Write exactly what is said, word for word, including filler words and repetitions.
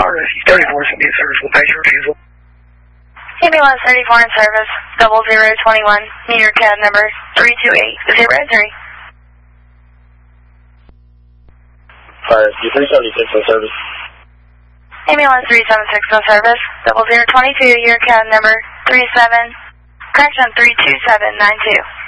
thirty-four is going to be in service. We'll pass your refusal. Ambulance thirty-four in service, double zero twenty-one, New York cab number three two eight zero three. Fire, three seventy-six in service. Ambulance three seventy-six in service, double zero twenty-two, your cab number three seven, correction three two seven nine two.